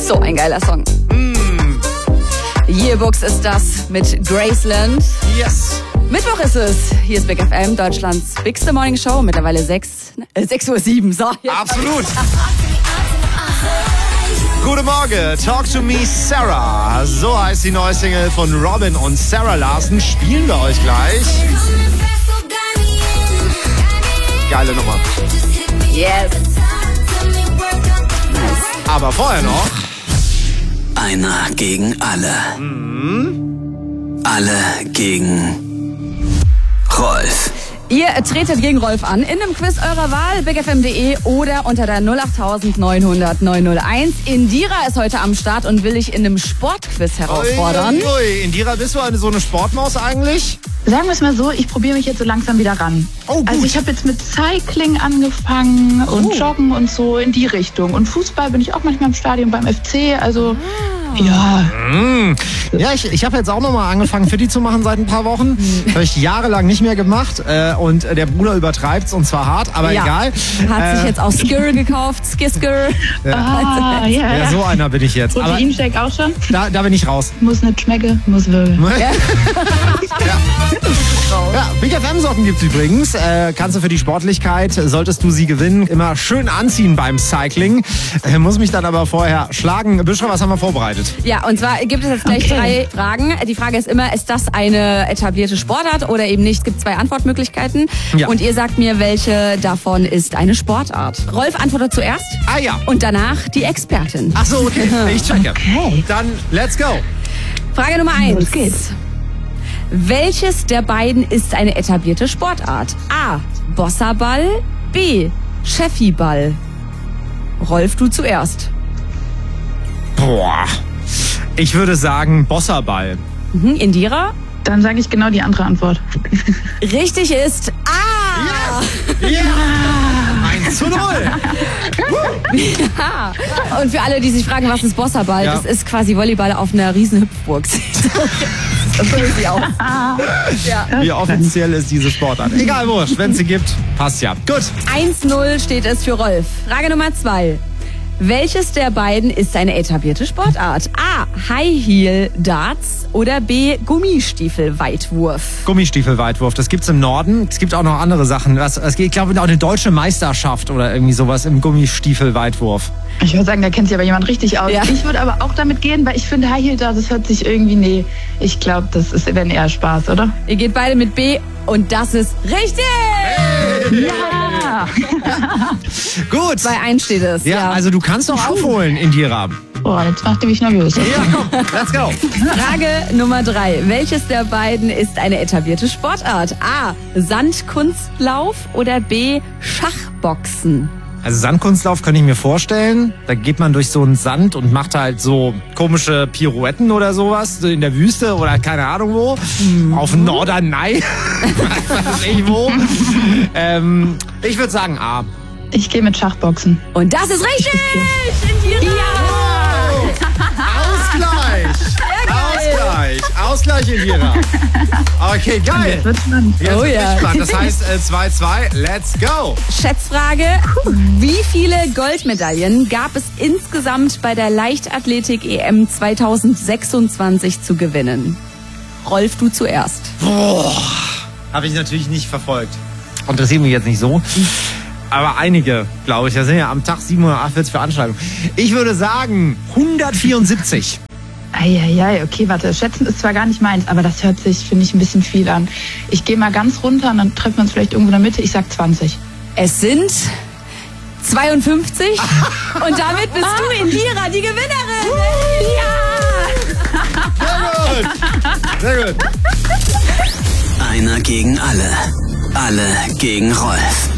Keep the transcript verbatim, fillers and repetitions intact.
So ein geiler Song. Mm. Yearbooks ist das mit Graceland. Yes. Mittwoch ist es. Hier ist Big F M, Deutschlands bigste Morning Show. Mittlerweile sechs, äh, sechs Uhr sieben. So, jetzt. Absolut. Guten Morgen, Talk to Me Sarah. So heißt die neue Single von Robin und Sarah Larsen. Spielen wir euch gleich. Geile Nummer. Yes. Nice. Aber vorher noch. Einer gegen alle. Mhm. Alle gegen Rolf. Ihr tretet gegen Rolf an in einem Quiz eurer Wahl, big f m punkt de oder unter der null acht neun null null neun null eins. Indira ist heute am Start und will dich in einem Sportquiz herausfordern. Ui, ui. Indira, bist du eine, so eine Sportmaus eigentlich? Sagen wir es mal so, ich probiere mich jetzt so langsam wieder ran. Oh, gut. Also ich habe jetzt mit Cycling angefangen und Oh. Joggen und so in die Richtung. Und Fußball bin ich auch manchmal im Stadion beim F C, also ja. Mm. Ja, ich, ich habe jetzt auch nochmal angefangen, Fitti zu machen seit ein paar Wochen. Das habe ich jahrelang nicht mehr gemacht. Äh, und der Bruder übertreibt's und zwar hart, aber Ja. egal. Hat Äh, sich jetzt auch Skir gekauft, Skir-Skir. Ah, ja, Ja, ja. so einer bin ich jetzt. Aber Proteinshake auch schon? da, da bin ich raus. Muss nicht schmecken, muss wirbeln. Ja. Ja, Big F M Socken gibt's übrigens. Äh, kannst du für die Sportlichkeit, solltest du sie gewinnen, immer schön anziehen beim Cycling. Äh, muss mich dann aber vorher schlagen. Büschra, was haben wir vorbereitet? Ja, und zwar gibt es jetzt gleich Okay. drei Fragen. Die Frage ist immer, ist das eine etablierte Sportart oder eben nicht? Es gibt zwei Antwortmöglichkeiten. Ja. Und ihr sagt mir, welche davon ist eine Sportart. Rolf antwortet zuerst Ah ja. und danach die Expertin. Ach so, okay. Ich checke. Okay. Dann let's go. Frage Nummer eins. Los geht's. Welches der beiden ist eine etablierte Sportart? A. Bossaball, B. Scheffiball. Rolf, du zuerst. Boah. Ich würde sagen Bosserball. Mhm, Indira? Dann sage ich genau die andere Antwort. Richtig ist A. Ja! eins zu null. Ja. Und für alle, die sich fragen, was ist Bossaball? Ja. Das ist quasi Volleyball auf einer riesen Hüpfburg. Das höre ich auch. Ja. Wie offiziell ist diese Sportart? Egal, wurscht. Wenn es sie gibt, passt ja. Gut. eins null steht es für Rolf. Frage Nummer zwei. Welches der beiden ist eine etablierte Sportart? A. High Heel Darts oder B. Gummistiefel-Weitwurf? Gummistiefelweitwurf, das gibt's im Norden. Es gibt auch noch andere Sachen. Was, es geht, ich glaube, auch eine deutsche Meisterschaft oder irgendwie sowas im Gummistiefelweitwurf. Ich würde sagen, da kennt sich aber jemand richtig aus. Ja. Ich würde aber auch damit gehen, weil ich finde High Heel da, das hört sich irgendwie, nee, ich glaube, das ist wenn eher Spaß, oder? Ihr geht beide mit B und das ist richtig! Ja! Gut. Bei eins steht es. Ja, also du kannst doch aufholen, Indira. Boah, jetzt macht ihr mich nervös. Ja, komm, let's go. Frage Nummer drei. Welches der beiden ist eine etablierte Sportart? A. Sandkunstlauf oder B. Schachboxen? Also Sandkunstlauf könnte ich mir vorstellen. Da geht man durch so einen Sand und macht halt so komische Pirouetten oder sowas in der Wüste oder keine Ahnung wo. Auf Norderney. Irgendwo. ähm, ich würde sagen A. Ich gehe mit Schachboxen. Und das ist richtig! Indira! Ausgleich! Ausgleich! Ausgleich, Indira! Okay, geil! Wird spannend. Jetzt Oh wird ja. echt spannend. Das heißt äh, zwei zwei, let's go! Schätzfrage. Wie viele Goldmedaillen gab es insgesamt bei der Leichtathletik-E M zwanzig sechsundzwanzig zu gewinnen? Rolf, du zuerst. Boah, habe ich natürlich nicht verfolgt. Interessiert mich jetzt nicht so. Aber einige, glaube ich. Da sind ja am Tag siebenhundertachtundvierzig Veranstaltungen. Ich würde sagen hundertvierundsiebzig. Eieiei, okay, warte. Schätzen ist zwar gar nicht meins, aber das hört sich, finde ich, ein bisschen viel an. Ich gehe mal ganz runter und dann treffen wir uns vielleicht irgendwo in der Mitte. Ich sag zwanzig. Es sind zweiundfünfzig. Und damit bist du, Indira, die Gewinnerin. Ja! Sehr gut. Sehr gut. Einer gegen alle. Alle gegen Rolf.